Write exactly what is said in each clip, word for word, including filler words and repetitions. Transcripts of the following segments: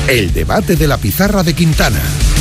El debate de la pizarra de Quintana.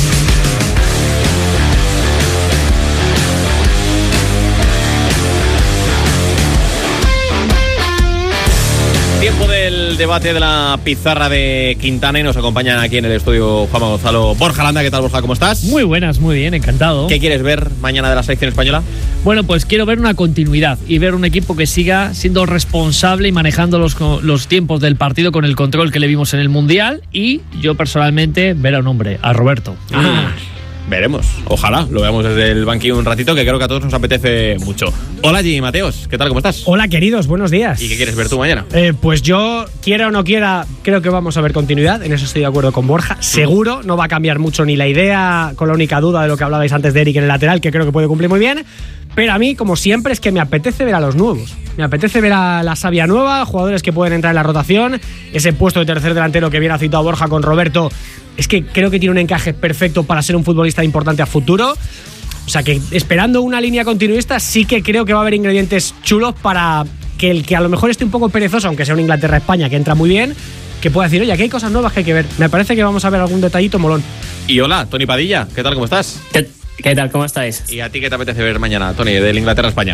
Tiempo del debate de la pizarra de Quintana y nos acompañan aquí en el estudio Juanma Gonzalo. Borja Landa, ¿qué tal, Borja? ¿Cómo estás? Muy buenas, muy bien, encantado. ¿Qué quieres ver mañana de la selección española? Bueno, pues quiero ver una continuidad y ver un equipo que siga siendo responsable y manejando los, los tiempos del partido con el control que le vimos en el Mundial, y yo personalmente ver a un hombre, a Roberto. Ah. Veremos, ojalá lo veamos desde el banquillo un ratito, que creo que a todos nos apetece mucho. Hola, Jimmy Mateos, ¿qué tal? ¿Cómo estás? Hola, queridos, buenos días. ¿Y qué quieres ver tú mañana? Eh, pues yo, quiera o no quiera, creo que vamos a ver continuidad, en eso estoy de acuerdo con Borja. Seguro, no va a cambiar mucho ni la idea, con la única duda de lo que hablabais antes de Eric en el lateral, que creo que puede cumplir muy bien. Pero a mí, como siempre, es que me apetece ver a los nuevos. Me apetece ver a la savia nueva, jugadores que pueden entrar en la rotación. Ese puesto de tercer delantero que bien ha citado Borja con Roberto, es que creo que tiene un encaje perfecto para ser un futbolista importante a futuro. O sea que, esperando una línea continuista, sí que creo que va a haber ingredientes chulos para que el que a lo mejor esté un poco perezoso, aunque sea un Inglaterra-España que entra muy bien, que pueda decir, oye, aquí hay cosas nuevas que hay que ver. Me parece que vamos a ver algún detallito molón. Y hola, Tony Padilla, ¿qué tal? ¿Cómo estás? ¿Qué, qué tal? ¿Cómo estáis? ¿Y a ti qué te apetece ver mañana, Tony, del Inglaterra-España?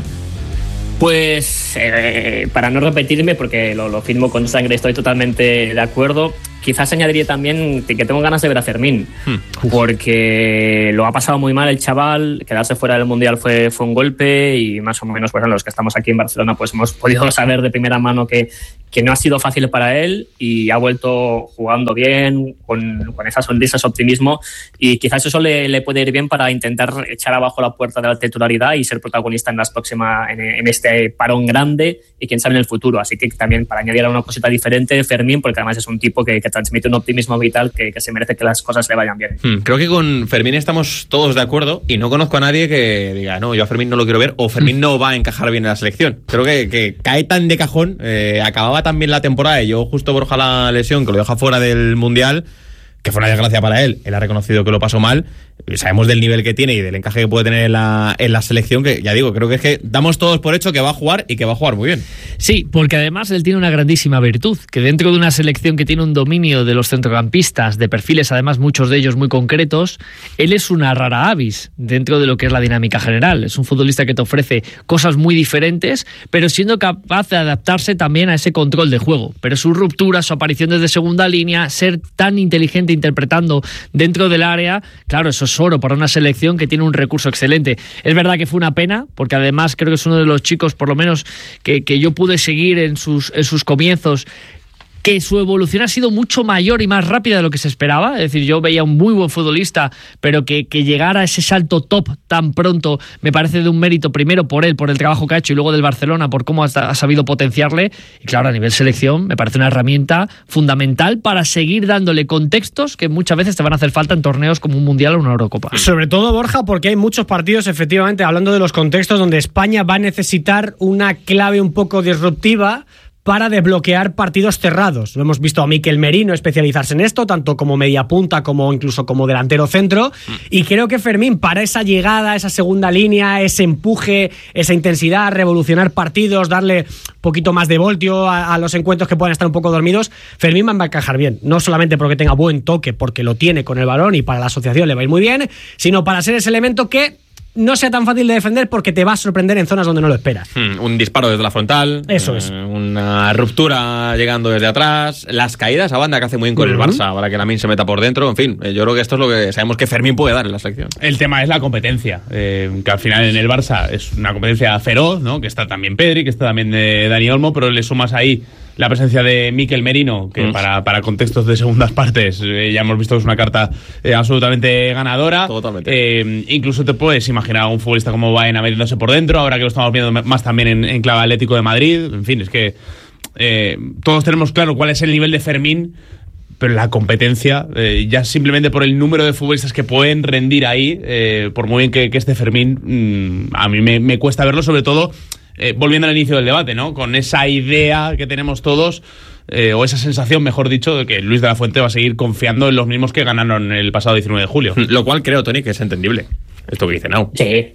Pues, eh, para no repetirme, porque lo, lo firmo con sangre, estoy totalmente de acuerdo. Quizás añadiría también que tengo ganas de ver a Fermín, hmm. porque lo ha pasado muy mal el chaval. Quedarse fuera del Mundial fue, fue un golpe, y más o menos, pues, los que estamos aquí en Barcelona, pues hemos podido saber de primera mano que, que no ha sido fácil para él, y ha vuelto jugando bien, con, con esa sonrisa, ese optimismo, y quizás eso le, le puede ir bien para intentar echar abajo la puerta de la titularidad y ser protagonista en las próximas, en, en este parón grande, y quién sabe en el futuro. Así que también, para añadir una cosita diferente, Fermín, porque además es un tipo que, que transmite un optimismo vital que, que se merece que las cosas le vayan bien. Hmm, creo que con Fermín estamos todos de acuerdo, y no conozco a nadie que diga, no, yo a Fermín no lo quiero ver, o Fermín no va a encajar bien en la selección. Creo que, que cae tan de cajón, eh, acababa tan bien la temporada, y yo justo Borja la lesión, que lo deja fuera del Mundial, que fue una desgracia para él. Él ha reconocido que lo pasó mal. Sabemos del nivel que tiene y del encaje que puede tener en la, en la selección, que ya digo, creo que es que damos todos por hecho que va a jugar, y que va a jugar muy bien. Sí, porque además él tiene una grandísima virtud, que dentro de una selección que tiene un dominio de los centrocampistas, de perfiles además muchos de ellos muy concretos, él es una rara avis dentro de lo que es la dinámica general. Es un futbolista que te ofrece cosas muy diferentes, pero siendo capaz de adaptarse también a ese control de juego. Pero su ruptura, su aparición desde segunda línea, ser tan inteligente interpretando dentro del área, claro, eso es oro para una selección que tiene un recurso excelente. Es verdad que fue una pena, porque además creo que es uno de los chicos, por lo menos, que, que yo pude seguir en sus, en sus comienzos, que su evolución ha sido mucho mayor y más rápida de lo que se esperaba. Es decir, yo veía un muy buen futbolista, pero que, que llegara a ese salto top tan pronto me parece de un mérito, primero por él, por el trabajo que ha hecho, y luego del Barcelona, por cómo ha, ha sabido potenciarle. Y claro, a nivel selección me parece una herramienta fundamental para seguir dándole contextos que muchas veces te van a hacer falta en torneos como un Mundial o una Eurocopa. Sobre todo, Borja, porque hay muchos partidos, efectivamente, hablando de los contextos, donde España va a necesitar una clave un poco disruptiva para desbloquear partidos cerrados. Lo hemos visto a Mikel Merino especializarse en esto, tanto como mediapunta como incluso como delantero centro, y creo que Fermín, para esa llegada, esa segunda línea, ese empuje, esa intensidad, revolucionar partidos, darle un poquito más de voltio a, a los encuentros que puedan estar un poco dormidos, Fermín va a encajar bien, no solamente porque tenga buen toque, porque lo tiene con el balón y para la asociación le va a ir muy bien, sino para ser ese elemento que no sea tan fácil de defender, porque te va a sorprender en zonas donde no lo esperas. Hmm, un disparo desde la frontal. Eso eh, es. Una ruptura llegando desde atrás. Las caídas a banda que hace muy bien con uh-huh. el Barça, para que Lamine se meta por dentro. En fin, yo creo que esto es lo que sabemos que Fermín puede dar en la selección. El tema es la competencia, eh, que al final en el Barça es una competencia feroz, ¿no? Que está también Pedri, que está también de Dani Olmo, pero le sumas ahí la presencia de Mikel Merino, que mm. para, para contextos de segundas partes eh, ya hemos visto que es una carta eh, absolutamente ganadora. Totalmente. Eh, incluso te puedes imaginar a un futbolista como Baena metiéndose por dentro, ahora que lo estamos viendo más también en, en clave Atlético de Madrid. En fin, es que eh, todos tenemos claro cuál es el nivel de Fermín, pero la competencia, eh, ya simplemente por el número de futbolistas que pueden rendir ahí, eh, por muy bien que, que esté Fermín, mmm, a mí me, me cuesta verlo, sobre todo Eh, volviendo al inicio del debate, ¿no? Con esa idea que tenemos todos, eh, o esa sensación, mejor dicho, de que Luis de la Fuente va a seguir confiando en los mismos que ganaron el pasado diecinueve de julio. Lo cual creo, Tony, que es entendible. Esto que dice Nau. Sí,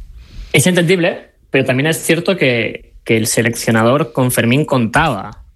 es entendible, pero también es cierto que, que el seleccionador con Fermín contaba.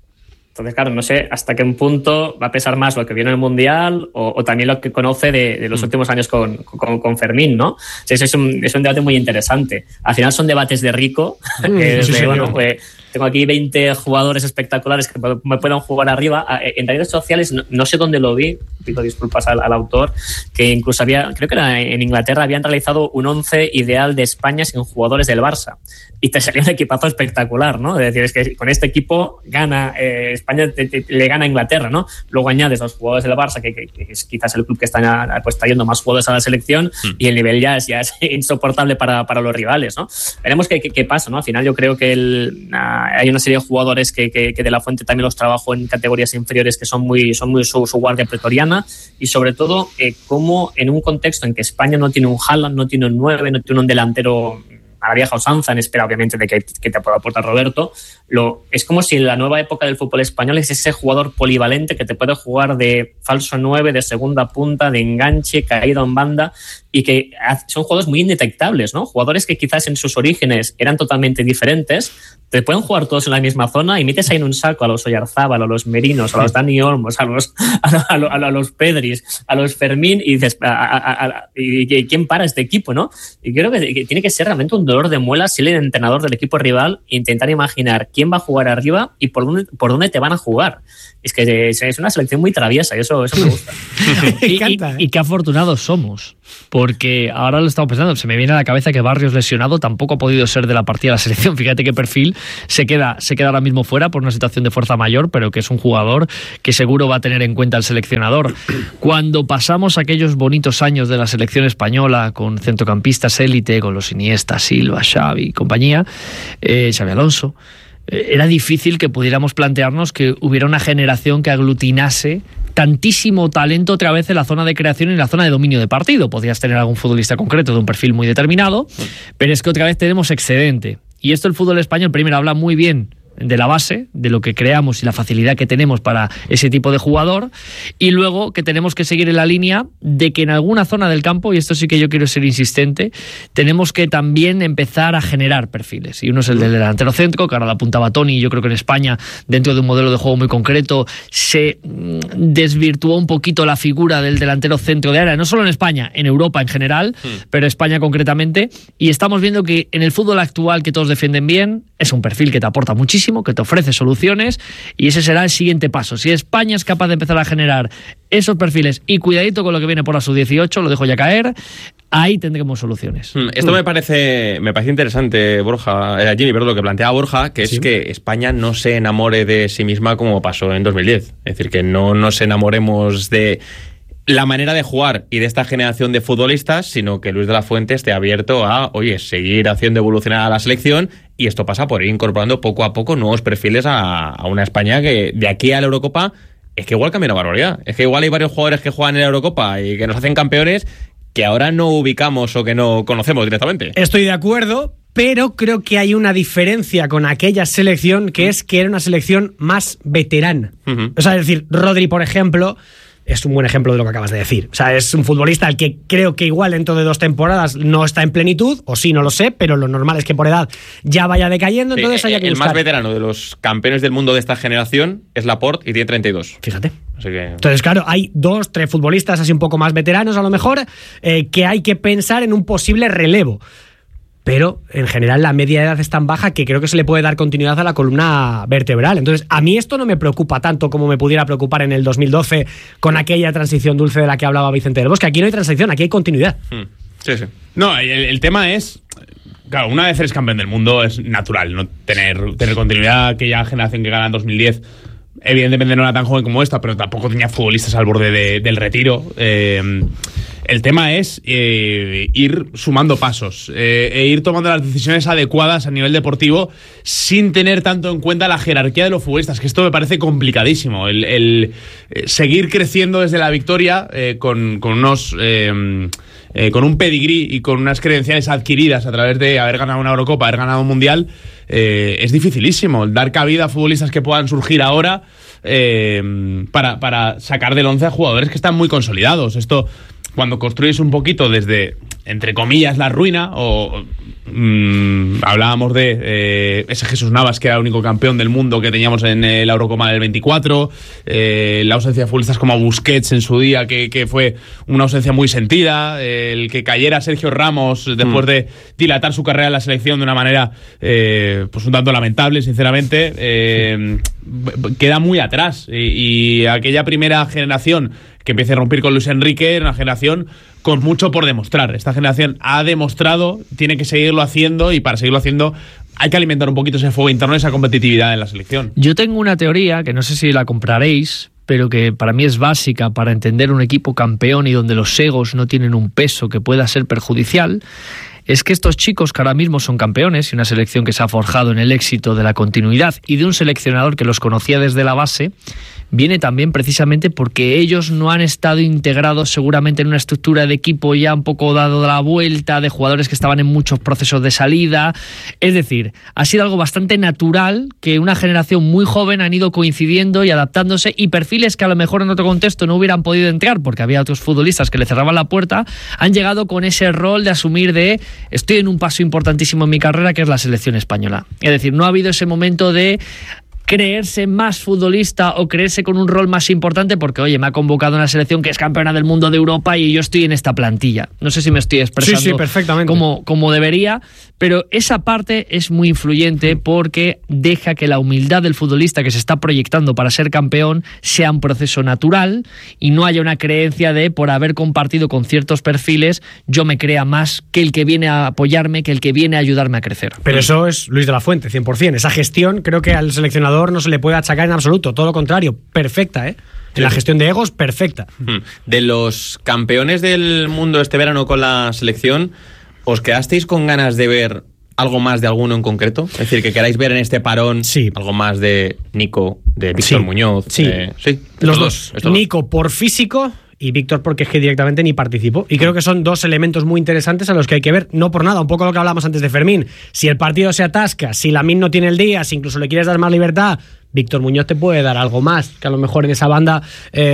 Entonces, claro, no sé hasta qué punto va a pesar más lo que viene en el Mundial o, o también lo que conoce de, de los mm. últimos años con, con, con Fermín, ¿no? O sea, eso es un, es un debate muy interesante. Al final son debates de rico. Mm, que sí, de, sí, bueno, sí. Pues, tengo aquí veinte jugadores espectaculares que me puedan jugar arriba. En redes sociales, no, no sé dónde lo vi, pido disculpas al, al autor, que incluso había, creo que era en Inglaterra, habían realizado un once ideal de España sin jugadores del Barça. Y te salía un equipazo espectacular, ¿no? Es decir, es que con este equipo gana, eh, España te, te, le gana a Inglaterra, ¿no? Luego añades los jugadores del Barça, que, que, que es quizás el club que está pues, trayendo más jugadores a la selección, mm. y el nivel ya es, ya es insoportable para, para los rivales, ¿no? Veremos qué, qué, qué pasa, ¿no? Al final yo creo que el, uh, hay una serie de jugadores que, que, que de la Fuente también los trabajo en categorías inferiores que son muy, son muy su, su guardia pretoriana, y sobre todo eh, cómo en un contexto en que España no tiene un Haaland, no tiene un nueve, no tiene un delantero a la vieja usanza, en espera obviamente de que, que te pueda aportar Roberto, lo, es como si en la nueva época del fútbol español es ese jugador polivalente que te puede jugar de falso nueve, de segunda punta, de enganche, caído en banda, y que son jugadores muy indetectables, ¿no? Jugadores que quizás en sus orígenes eran totalmente diferentes, te pueden jugar todos en la misma zona y metes ahí en un saco a los Oyarzábal, a los Merinos, a los Dani Olmos, a los, a, a, a, a los Pedris, a los Fermín, y dices, a, a, a, y, y, ¿quién para este equipo, no? Y creo que, que tiene que ser realmente un dolor de muelas si el entrenador del equipo rival intentar imaginar quién va a jugar arriba y por dónde, por dónde te van a jugar. Es que es una selección muy traviesa y eso, eso me gusta. y, y, y qué afortunados somos, porque ahora lo estamos pensando, se me viene a la cabeza que Barrios lesionado tampoco ha podido ser de la partida de la selección. Fíjate qué perfil, se queda, se queda ahora mismo fuera por una situación de fuerza mayor, pero que es un jugador que seguro va a tener en cuenta el seleccionador. Cuando pasamos aquellos bonitos años de la selección española con centrocampistas élite, con los Iniesta, Silva, Xavi y compañía, eh, Xavi Alonso, era difícil que pudiéramos plantearnos que hubiera una generación que aglutinase tantísimo talento otra vez en la zona de creación y en la zona de dominio de partido. Podrías tener algún futbolista concreto de un perfil muy determinado, pero es que otra vez tenemos excedente. Y esto el fútbol español primero habla muy bien de la base, de lo que creamos y la facilidad que tenemos para ese tipo de jugador, y luego que tenemos que seguir en la línea de que en alguna zona del campo, y esto sí que yo quiero ser insistente, tenemos que también empezar a generar perfiles, y uno es el del delantero centro, que ahora lo apuntaba Tony, y yo creo que en España, dentro de un modelo de juego muy concreto, se desvirtuó un poquito la figura del delantero centro de área, no solo en España, en Europa en general, mm. pero España concretamente, y estamos viendo que en el fútbol actual, que todos defienden bien, es un perfil que te aporta muchísimo, que te ofrece soluciones, y ese será el siguiente paso. Si España es capaz de empezar a generar esos perfiles, y cuidadito con lo que viene por la sub dieciocho, lo dejo ya caer, ahí tendremos soluciones. Esto me parece me parece interesante, Borja, eh, Jimmy, perdón, lo que plantea Borja, que es ¿Sí? que España no se enamore de sí misma como pasó en dos mil diez. Es decir, que no nos enamoremos de la manera de jugar y de esta generación de futbolistas, sino que Luis de la Fuente esté abierto a, oye, seguir haciendo evolucionar a la selección, y esto pasa por ir incorporando poco a poco nuevos perfiles a, a una España que de aquí a la Eurocopa es que igual cambia una barbaridad. Es que igual hay varios jugadores que juegan en la Eurocopa y que nos hacen campeones que ahora no ubicamos o que no conocemos directamente. Estoy de acuerdo, pero creo que hay una diferencia con aquella selección, que es que era una selección más veterana. Uh-huh. O sea, es decir, Rodri, por ejemplo, es un buen ejemplo de lo que acabas de decir. O sea, es un futbolista al que creo que igual dentro de dos temporadas no está en plenitud, o sí, no lo sé, pero lo normal es que por edad ya vaya decayendo, sí, entonces haya que el buscar. Más veterano de los campeones del mundo de esta generación es Laporte y tiene treinta y dos. Fíjate. Así que... Entonces, claro, hay dos, tres futbolistas así un poco más veteranos a lo mejor, eh, que hay que pensar en un posible relevo. Pero en general la media edad es tan baja que creo que se le puede dar continuidad a la columna vertebral. Entonces, a mí esto no me preocupa tanto como me pudiera preocupar en el dos mil doce con aquella transición dulce de la que hablaba Vicente del Bosque. Aquí no hay transición, aquí hay continuidad. Sí, sí. No, el, el tema es... Claro, una vez eres campeón del mundo es natural no tener, tener continuidad. Aquella generación que gana en dos mil diez... Evidentemente no era tan joven como esta, pero tampoco tenía futbolistas al borde de, del retiro. Eh, el tema es eh, ir sumando pasos eh, e ir tomando las decisiones adecuadas a nivel deportivo sin tener tanto en cuenta la jerarquía de los futbolistas, que esto me parece complicadísimo. El, el eh, seguir creciendo desde la victoria eh, con, con unos... Eh, Eh, con un pedigrí y con unas credenciales adquiridas a través de haber ganado una Eurocopa, haber ganado un Mundial, eh, es dificilísimo. Dar cabida a futbolistas que puedan surgir ahora eh, para, para sacar del once a jugadores que están muy consolidados. Esto, cuando construyes un poquito desde entre comillas, la ruina, o mmm, hablábamos de eh, ese Jesús Navas, que era el único campeón del mundo que teníamos en eh, la Eurocopa del veinticuatro, eh, la ausencia de futbolistas como Busquets en su día, que, que fue una ausencia muy sentida, eh, el que cayera Sergio Ramos después mm. de dilatar su carrera en la selección de una manera eh, pues un tanto lamentable, sinceramente, eh, queda muy atrás, y, y aquella primera generación que empieza a romper con Luis Enrique, una generación con mucho por demostrar. Esta generación ha demostrado, tiene que seguirlo haciendo, y para seguirlo haciendo hay que alimentar un poquito ese fuego interno, esa competitividad en la selección. Yo tengo una teoría, que no sé si la compraréis, pero que para mí es básica para entender un equipo campeón y donde los egos no tienen un peso que pueda ser perjudicial. Es que estos chicos que ahora mismo son campeones y una selección que se ha forjado en el éxito de la continuidad y de un seleccionador que los conocía desde la base, viene también precisamente porque ellos no han estado integrados seguramente en una estructura de equipo ya un poco dado la vuelta, de jugadores que estaban en muchos procesos de salida. Es decir, ha sido algo bastante natural que una generación muy joven han ido coincidiendo y adaptándose, y perfiles que a lo mejor en otro contexto no hubieran podido entrar porque había otros futbolistas que le cerraban la puerta, han llegado con ese rol de asumir de estoy en un paso importantísimo en mi carrera, que es la selección española. Es decir, no ha habido ese momento de creerse más futbolista o creerse con un rol más importante porque, oye, me ha convocado una selección que es campeona del mundo de Europa y yo estoy en esta plantilla. No sé si me estoy expresando sí, sí, perfectamente. Como, como debería, pero esa parte es muy influyente porque deja que la humildad del futbolista que se está proyectando para ser campeón sea un proceso natural y no haya una creencia de, por haber compartido con ciertos perfiles, yo me crea más que el que viene a apoyarme, que el que viene a ayudarme a crecer. Pero eso es Luis de la Fuente, cien por ciento. Esa gestión creo que al seleccionador no se le puede achacar en absoluto, todo lo contrario, perfecta, ¿eh? En la gestión de egos, perfecta. De los campeones del mundo este verano con la selección, ¿os quedasteis con ganas de ver algo más de alguno en concreto? Es decir, que queráis ver en este parón sí. algo más de Nico, de Víctor sí. Muñoz. Sí, de... sí los dos. dos. Nico por físico y Víctor porque es que directamente ni participó. Y creo que son dos elementos muy interesantes a los que hay que ver. No por nada, un poco lo que hablamos antes de Fermín. Si el partido se atasca, si Lamine no tiene el día, si incluso le quieres dar más libertad, Víctor Muñoz te puede dar algo más, que a lo mejor en esa banda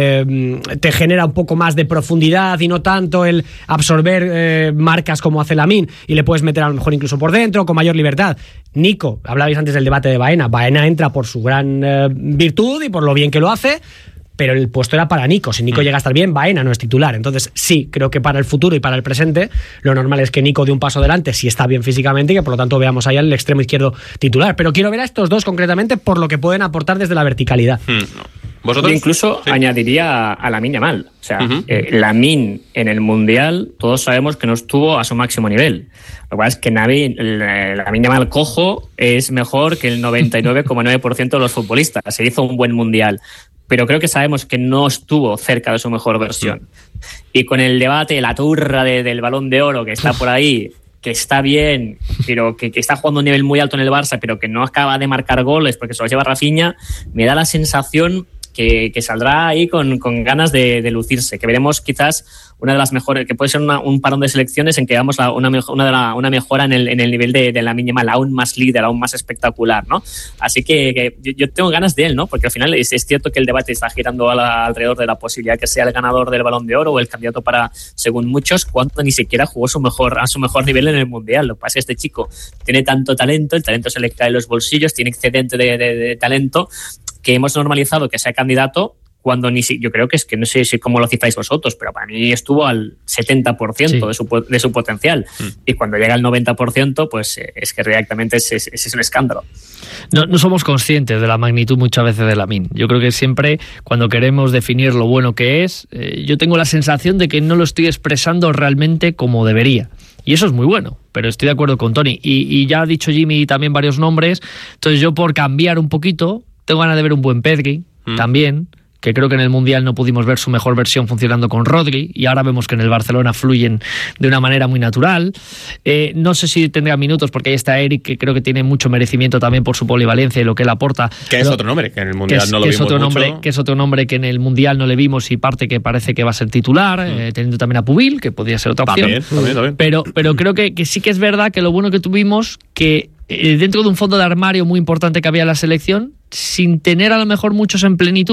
eh, te genera un poco más de profundidad y no tanto el absorber eh, marcas como hace Lamine, y le puedes meter a lo mejor incluso por dentro con mayor libertad. Nico, hablabais antes del debate de Baena. Baena entra por su gran eh, virtud y por lo bien que lo hace, pero el puesto era para Nico. Si Nico mm. llega a estar bien, Baena no es titular. Entonces sí, creo que para el futuro y para el presente lo normal es que Nico dé un paso adelante si está bien físicamente y que por lo tanto veamos ahí al extremo izquierdo titular. Pero quiero ver a estos dos concretamente por lo que pueden aportar desde la verticalidad. Mm. ¿Vosotros? Yo incluso sí. añadiría a Lamine Yamal. O sea, uh-huh. eh, Lamine en el Mundial todos sabemos que no estuvo a su máximo nivel. Lo que pasa es que Lamine Yamal cojo es mejor que el noventa y nueve coma nueve por ciento de los futbolistas. Se hizo un buen Mundial, pero creo que sabemos que no estuvo cerca de su mejor versión. Y con el debate, la turra de, del Balón de Oro que está por ahí, que está bien, pero que, que está jugando a un nivel muy alto en el Barça, pero que no acaba de marcar goles porque se los lleva Rafinha, me da la sensación que, que saldrá ahí con, con ganas de, de lucirse, que veremos quizás una de las mejores, que puede ser una, un parón de selecciones en que veamos la, una, una, de la, una mejora en el, en el nivel de, de Lamine Yamal, aún más líder, aún más espectacular, ¿no? Así que, que yo, yo tengo ganas de él, ¿no? Porque al final es, es cierto que el debate está girando a la, alrededor de la posibilidad que sea el ganador del Balón de Oro o el candidato para, según muchos, cuando ni siquiera jugó su mejor, a su mejor nivel en el Mundial. Lo que pasa es que este chico tiene tanto talento, el talento se le cae en los bolsillos, tiene excedente de, de, de talento, que hemos normalizado que sea candidato cuando ni si, yo creo que es que no sé si cómo lo cifráis vosotros, pero para mí estuvo al setenta por ciento sí. de, su, de su potencial. Mm. Y cuando llega al noventa por ciento, pues es que realmente ese es, es, es un escándalo. No, no somos conscientes de la magnitud muchas veces de Lamine. Yo creo que siempre cuando queremos definir lo bueno que es, eh, yo tengo la sensación de que no lo estoy expresando realmente como debería. Y eso es muy bueno, pero estoy de acuerdo con Tony. Y, y ya ha dicho Jimmy también varios nombres, entonces yo por cambiar un poquito, tengo ganas de ver un buen Pedri mm. también, que creo que en el Mundial no pudimos ver su mejor versión funcionando con Rodri, y ahora vemos que en el Barcelona fluyen de una manera muy natural. Eh, no sé si tendrá minutos, porque ahí está Eric, que creo que tiene mucho merecimiento también por su polivalencia y lo que él aporta. Que es otro nombre, que en el Mundial es, no lo que vimos es otro mucho. Nombre, que es otro nombre que en el Mundial no le vimos y parte que parece que va a ser titular, mm. eh, teniendo también a Pubil, que podría ser otra opción. También, también, también. Pero, pero creo que, que sí que es verdad que lo bueno que tuvimos, que eh, dentro de un fondo de armario muy importante que había en la selección, sin tener a lo mejor muchos en plenitud,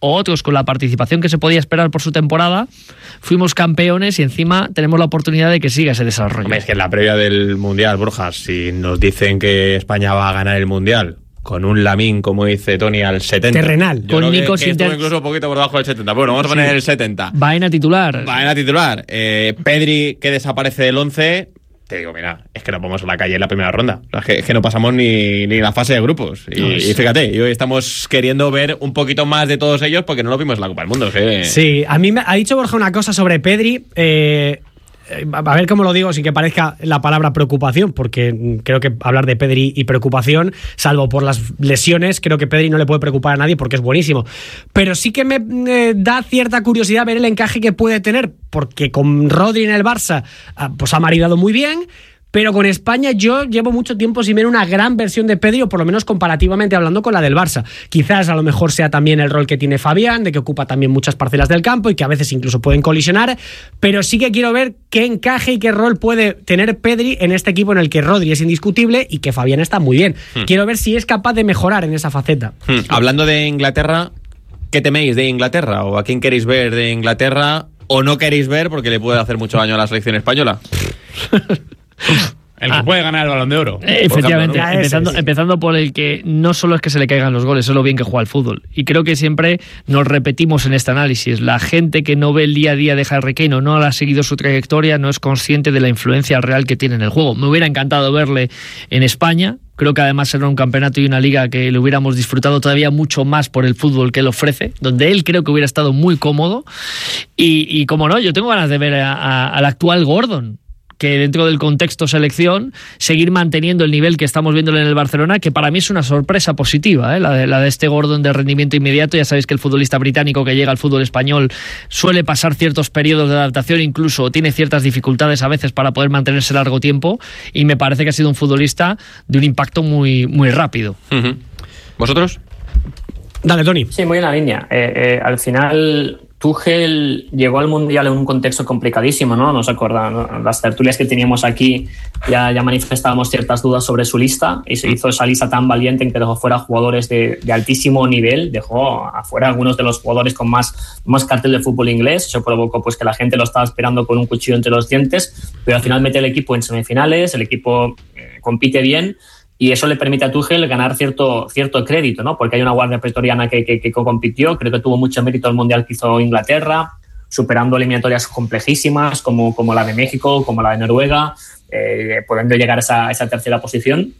o otros con la participación que se podía esperar por su temporada, fuimos campeones y encima tenemos la oportunidad de que siga ese desarrollo. Hombre, es que en la previa del Mundial, Borja, si nos dicen que España va a ganar el Mundial con un Lamín, como dice Tony, al setenta. Terrenal. Yo Con creo Nico que, que Sinter... estuvo incluso un poquito por debajo del setenta. Bueno, vamos a poner sí. el setenta. Vaina titular. Vaina titular. Eh, Pedri, que desaparece del once. Te digo, mira, es que nos vamos a la calle en la primera ronda. O sea, es, que, es que no pasamos ni, ni la fase de grupos. Y, no, y fíjate, y hoy estamos queriendo ver un poquito más de todos ellos porque no lo vimos en la Copa del Mundo. ¿Sí? Sí, a mí me ha dicho Borja una cosa sobre Pedri. Eh... A ver cómo lo digo sin que parezca la palabra preocupación, porque creo que hablar de Pedri y preocupación, salvo por las lesiones, creo que Pedri no le puede preocupar a nadie porque es buenísimo. Pero sí que me eh, da cierta curiosidad ver el encaje que puede tener, porque con Rodri en el Barça pues ha maridado muy bien. Pero con España yo llevo mucho tiempo sin ver una gran versión de Pedri, o por lo menos comparativamente hablando con la del Barça. Quizás a lo mejor sea también el rol que tiene Fabián, de que ocupa también muchas parcelas del campo y que a veces incluso pueden colisionar, pero sí que quiero ver qué encaje y qué rol puede tener Pedri en este equipo en el que Rodri es indiscutible y que Fabián está muy bien. Hmm. Quiero ver si es capaz de mejorar en esa faceta. Hmm. Hablando de Inglaterra, ¿qué teméis de Inglaterra? ¿O a quién queréis ver de Inglaterra? ¿O no queréis ver porque le puede hacer mucho daño a la selección española? El que ah. puede ganar el Balón de Oro. Eh, efectivamente, ejemplo, ¿no? empezando, ese, sí. empezando por el que no solo es que se le caigan los goles, es lo bien que juega al fútbol. Y creo que siempre nos repetimos en este análisis. La gente que no ve el día a día de Harry Kane o no ha seguido su trayectoria no es consciente de la influencia real que tiene en el juego. Me hubiera encantado verle en España. Creo que además era un campeonato y una liga que le hubiéramos disfrutado todavía mucho más por el fútbol que él ofrece, donde él creo que hubiera estado muy cómodo. Y, y como no, yo tengo ganas de ver a, a, al actual Gordon, que dentro del contexto selección, seguir manteniendo el nivel que estamos viendo en el Barcelona, que para mí es una sorpresa positiva, ¿eh? la, de, la de este Gordon de rendimiento inmediato. Ya sabéis que el futbolista británico que llega al fútbol español suele pasar ciertos periodos de adaptación, incluso tiene ciertas dificultades a veces para poder mantenerse largo tiempo, y me parece que ha sido un futbolista de un impacto muy, muy rápido. Uh-huh. ¿Vosotros? Dale, Tony. Sí, muy en la línea. Eh, eh, al final... Tuchel llegó al Mundial en un contexto complicadísimo, ¿no? Nos acordan, ¿no? Las tertulias que teníamos aquí ya, ya manifestábamos ciertas dudas sobre su lista, y se hizo esa lista tan valiente en que dejó fuera jugadores de, de altísimo nivel, dejó afuera algunos de los jugadores con más, más cartel de fútbol inglés. Eso provocó pues, que la gente lo estaba esperando con un cuchillo entre los dientes, pero al final mete el equipo en semifinales, el equipo eh, compite bien. Y eso le permite a Tuchel ganar cierto, cierto crédito, ¿no? Porque hay una guardia pretoriana que, que, que compitió. Creo que tuvo mucho mérito el Mundial que hizo Inglaterra, superando eliminatorias complejísimas como, como la de México, como la de Noruega, eh, pudiendo llegar a esa, a esa tercera posición.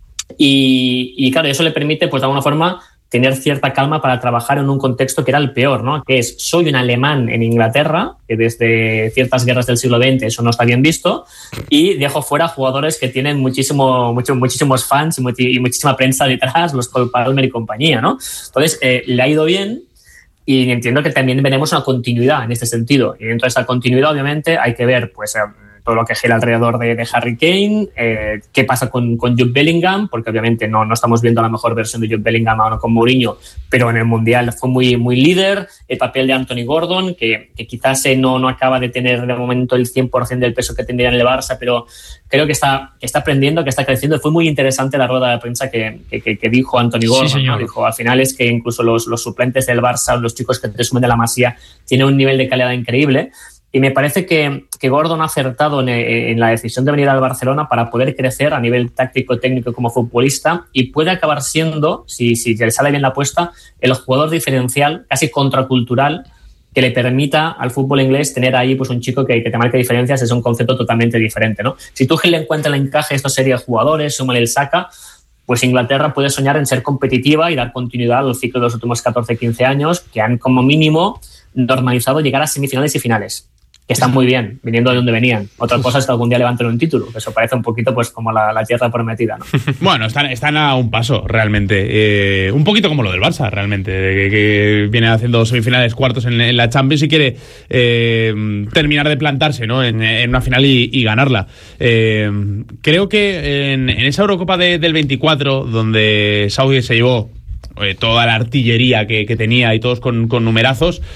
Y, y claro, eso le permite, pues de alguna forma, tener cierta calma para trabajar en un contexto que era el peor, ¿no? Que es, soy un alemán en Inglaterra, que desde ciertas guerras del siglo veinte eso no está bien visto, y dejo fuera jugadores que tienen muchísimo, mucho, muchísimos fans y, much, y muchísima prensa detrás, los Cole Palmer y compañía, ¿no? Entonces, eh, le ha ido bien, y entiendo que también veremos una continuidad en este sentido. Y dentro de esa continuidad, obviamente, hay que ver, pues... Eh, todo lo que gira alrededor de, de Harry Kane, eh, qué pasa con, con Jude Bellingham, porque obviamente no, no estamos viendo la mejor versión de Jude Bellingham ahora con Mourinho, pero en el Mundial fue muy, muy líder. El papel de Anthony Gordon, que, que quizás eh, no, no acaba de tener de momento el cien por ciento del peso que tendría en el Barça, pero creo que está, que está aprendiendo, que está creciendo. Fue muy interesante la rueda de prensa que, que, que dijo Anthony Gordon. Sí, ¿no? Dijo, al final es que incluso los, los suplentes del Barça, los chicos que te sumen de la Masía, tienen un nivel de calidad increíble. Y me parece que, que Gordon ha acertado en, en la decisión de venir al Barcelona para poder crecer a nivel táctico, técnico como futbolista, y puede acabar siendo, si, si le sale bien la apuesta, el jugador diferencial, casi contracultural, que le permita al fútbol inglés tener ahí pues, un chico que, que te marque diferencias. Es un concepto totalmente diferente, ¿no? Si Tuchel le encuentra el encaje a esta serie de jugadores, súmale el Saka, pues Inglaterra puede soñar en ser competitiva y dar continuidad al ciclo de los últimos catorce quince años, que han como mínimo normalizado llegar a semifinales y finales. Que están muy bien, viniendo de donde venían. Otra cosa es que algún día levanten un título. Eso parece un poquito pues como la, la tierra prometida, ¿no? Bueno, están, están a un paso, realmente. Eh, un poquito como lo del Barça, realmente. Que, que viene haciendo semifinales, cuartos en, en la Champions y quiere eh, terminar de plantarse, ¿no? en, en una final y, y ganarla. Eh, creo que en, en esa Eurocopa de, del veinticuatro, donde Saudi se llevó eh, toda la artillería que, que tenía y todos con, con numerazos,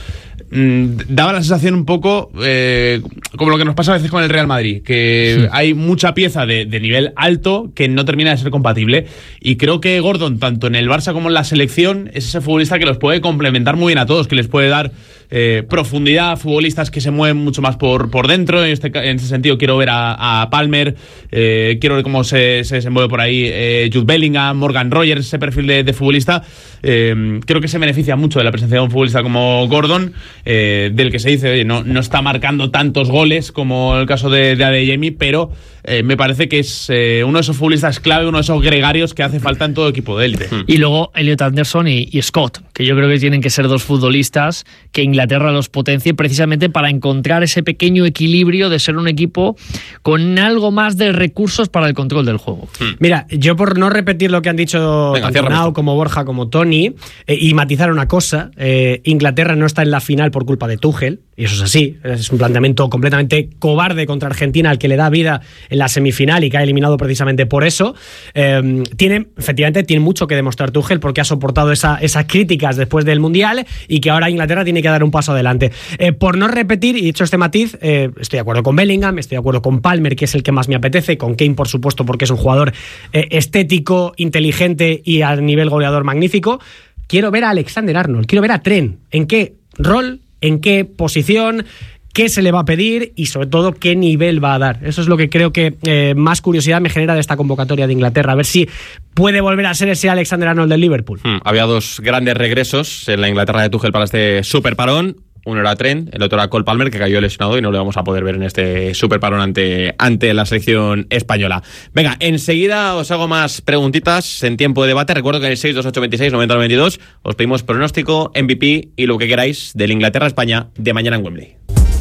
mmm, daba la sensación un poco eh, como lo que nos pasa a veces con el Real Madrid, que sí. hay mucha pieza de, de nivel alto que no termina de ser compatible, y creo que Gordon, tanto en el Barça como en la selección, es ese futbolista que los puede complementar muy bien a todos, que les puede dar eh, profundidad a futbolistas que se mueven mucho más por, por dentro. En este, en ese sentido quiero ver a, a Palmer, eh, quiero ver cómo se, se desenvuelve por ahí eh, Jude Bellingham, Morgan Rogers, ese perfil de, de futbolista. Eh, creo que se beneficia mucho de la presencia de un futbolista como Gordon, eh, del que se dice, oye, no, no está marcando tantos goles como el caso de, de Adeyemi, pero eh, me parece que es eh, uno de esos futbolistas clave, uno de esos gregarios que hace falta en todo equipo de élite. Y luego Elliot Anderson y, y Scott, que yo creo que tienen que ser dos futbolistas que Inglaterra los potencie precisamente para encontrar ese pequeño equilibrio de ser un equipo con algo más de recursos para el control del juego. Mira, yo por no repetir lo que han dicho Venga, tanto Nao como Borja como Tony, eh, y matizar una cosa, eh, Inglaterra no está en la final por culpa de Tuchel, y eso es así, es un planteamiento completamente cobarde contra Argentina al que le da vida en la semifinal y que ha eliminado precisamente por eso. Eh, tiene, efectivamente, tiene mucho que demostrar Tuchel porque ha soportado esa, esas críticas después del Mundial y que ahora Inglaterra tiene que dar un paso adelante. Eh, por no repetir, y dicho este matiz, eh, estoy de acuerdo con Bellingham, estoy de acuerdo con Palmer, que es el que más me apetece, con Kane, por supuesto, porque es un jugador eh, estético, inteligente y a nivel goleador magnífico. Quiero ver a Alexander-Arnold, quiero ver a Trent. ¿En qué rol? ¿En qué posición? ¿Qué se le va a pedir? Y sobre todo, ¿qué nivel va a dar? Eso es lo que creo que eh, más curiosidad me genera de esta convocatoria de Inglaterra. A ver si puede volver a ser ese Alexander-Arnold del Liverpool. Hmm, había dos grandes regresos en la Inglaterra de Tuchel para este super parón. Uno era Trent, el otro era Cole Palmer, que cayó lesionado y no le vamos a poder ver en este super parón ante, ante la selección española. Venga, enseguida os hago más preguntitas en tiempo de debate. Recuerdo que en el seis dos ocho veintiséis noventa noventa y dos os pedimos pronóstico, M V P y lo que queráis del Inglaterra-España de mañana en Wembley.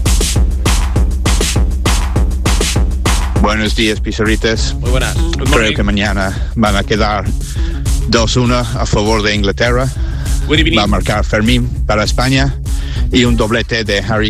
Buenos días, Pizarritas. Muy buenas. Creo que mañana van a quedar dos uno a favor de Inglaterra. Va a marcar Fermín para España y un doblete de Harry